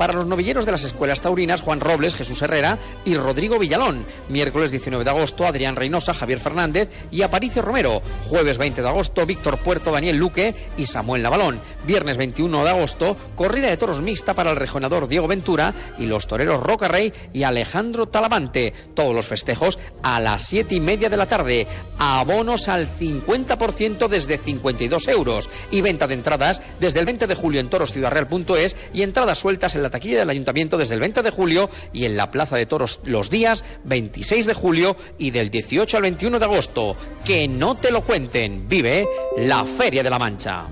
Para los novilleros de las escuelas taurinas, Juan Robles, Jesús Herrera y Rodrigo Villalón. Miércoles 19 de agosto, Adrián Reynosa, Javier Fernández y Aparicio Romero. Jueves 20 de agosto, Víctor Puerto, Daniel Luque y Samuel Navalón. Viernes 21 de agosto, corrida de toros mixta para el regionador Diego Ventura y los toreros Roca Rey y Alejandro Talavante. Todos los festejos a las 7:30 de la tarde. Abonos al 50% desde 52 euros. Y venta de entradas desde el 20 de julio en torosciudadreal.es y entradas sueltas en la taquilla del Ayuntamiento desde el 20 de julio y en la Plaza de Toros los días 26 de julio y del 18 al 21 de agosto. Que no te lo cuenten. Vive la Feria de la Mancha.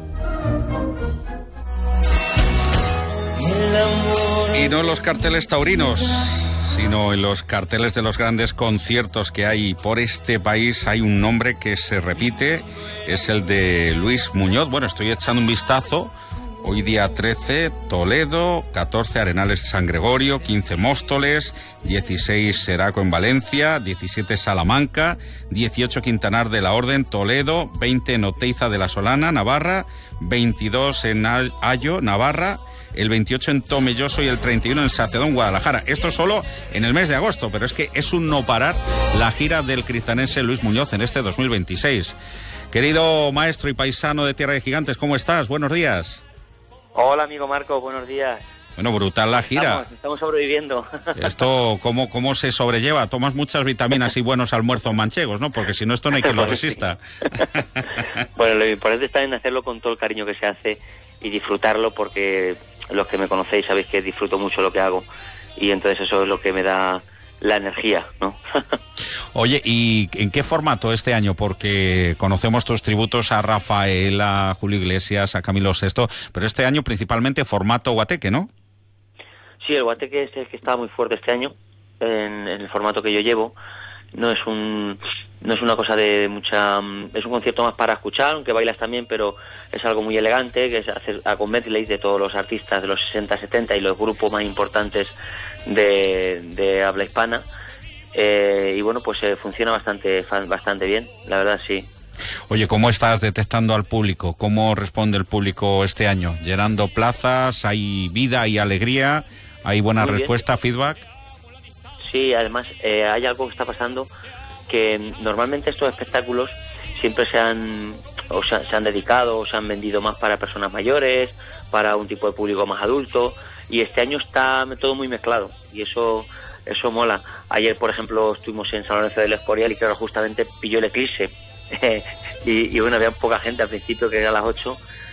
Y no en los carteles taurinos, sino en los carteles de los grandes conciertos que hay por este país. Hay un nombre que se repite, es el de Luis Muñoz. Bueno, estoy echando un vistazo. Hoy día 13, Toledo, 14, Arenales de San Gregorio, 15, Móstoles, 16, Seraco en Valencia, 17, Salamanca, 18, Quintanar de la Orden, Toledo, 20, Oteiza de la Solana, Navarra, 22 en Ayo, Navarra, el 28 en Tomelloso y el 31 en Sacedón, Guadalajara. Esto solo en el mes de agosto, pero es que es un no parar la gira del cristanense Luis Muñoz en este 2026. Querido maestro y paisano de Tierra de Gigantes, ¿cómo estás? Buenos días. Hola, amigo Marco, buenos días. Bueno, brutal la gira. Estamos sobreviviendo. Esto, ¿cómo se sobrelleva? Tomas muchas vitaminas y buenos almuerzos manchegos, ¿no? Porque si no, esto no hay quien lo resista. Bueno, lo importante está en hacerlo con todo el cariño que se hace y disfrutarlo, porque los que me conocéis sabéis que disfruto mucho lo que hago y entonces eso es lo que me da la energía, ¿no? Oye, ¿y en qué formato este año? Porque conocemos tus tributos a Rafael, a Julio Iglesias, a Camilo VI, pero este año principalmente formato guateque, ¿no? Sí, el guateque es el que está muy fuerte este año en el formato que yo llevo. No es una cosa de mucha... Es un concierto más para escuchar, aunque bailas también, pero es algo muy elegante, que es hacer a medley de todos los artistas de los 60, 70 y los grupos más importantes de habla hispana. Y bueno, pues funciona bastante bien, la verdad, sí. Oye, ¿cómo estás detectando al público? ¿Cómo responde el público este año? ¿Llenando plazas? ¿Hay vida y alegría? ¿Hay buena respuesta, feedback? Sí, además hay algo que está pasando, que normalmente estos espectáculos siempre se han dedicado o se han vendido más para personas mayores, para un tipo de público más adulto, y este año está todo muy mezclado y eso mola. Ayer, por ejemplo, estuvimos en San Lorenzo del Escorial y claro, justamente pilló el eclipse y bueno, había poca gente al principio, que era a las 8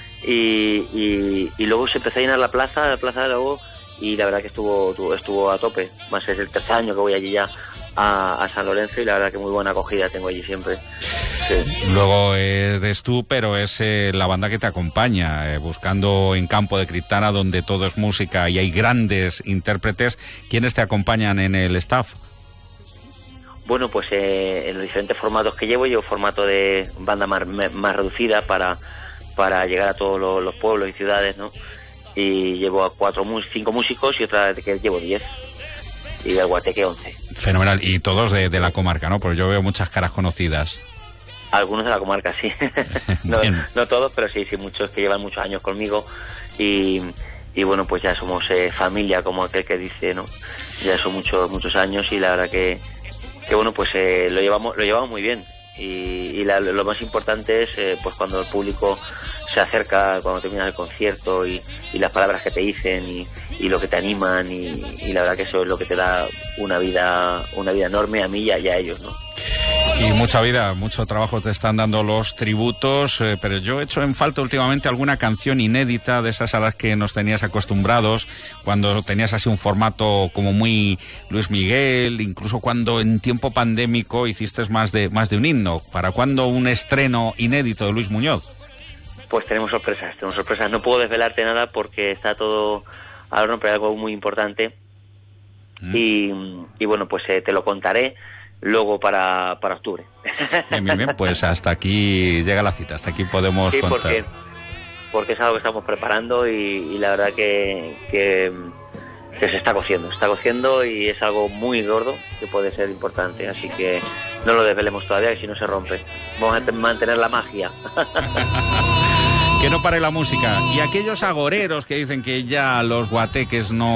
y luego se empezó a llenar la plaza de luego, y la verdad que estuvo a tope. Más es el tercer año que voy allí ya a San Lorenzo y la verdad que muy buena acogida tengo allí siempre. Sí. Luego eres tú, pero es la banda que te acompaña, buscando en Campo de Criptana, donde todo es música y hay grandes intérpretes. ¿Quiénes te acompañan en el staff? Bueno, pues en los diferentes formatos que llevo formato de banda más reducida para llegar a todos los pueblos y ciudades, ¿no? Y llevo a 5 músicos y otra que llevo 10 y del guateque 11. Fenomenal, y todos de la comarca, ¿no? Porque yo veo muchas caras conocidas. Algunos de la comarca, sí. no todos, pero sí, muchos que llevan muchos años conmigo y bueno, pues ya somos familia, como aquel que dice, ¿no? Ya son muchos años y la verdad que bueno, pues lo llevamos muy bien y lo más importante es pues cuando el público se acerca, cuando termina el concierto y las palabras que te dicen y lo que te animan y la verdad que eso es lo que te da una vida enorme a mí y a ellos, ¿no? Y mucha vida, mucho trabajo te están dando los tributos, pero yo he hecho en falta últimamente alguna canción inédita de esas a las que nos tenías acostumbrados, cuando tenías así un formato como muy Luis Miguel, incluso cuando en tiempo pandémico hiciste más de un himno. ¿Para cuándo un estreno inédito de Luis Muñoz? Pues tenemos sorpresas. No puedo desvelarte nada porque está todo al horno, pero hay algo muy importante. Y bueno, pues te lo contaré luego para octubre. Bien, pues hasta aquí llega la cita, hasta aquí podemos contar. Porque es algo que estamos preparando y la verdad que se está cociendo y es algo muy gordo que puede ser importante, así que no lo desvelemos todavía, que si no se rompe. Vamos a mantener la magia. Que no pare la música. Y aquellos agoreros que dicen que ya los guateques no